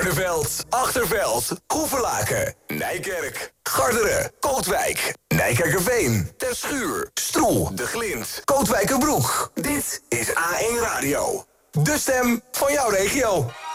Barneveld, Achterveld, Hoevelaken, Nijkerk, Garderen, Kootwijk, Nijkerkerveen, Terschuur, Stroe, De Glind, Kootwijkerbroek. Dit is A1 Radio. De stem van jouw regio.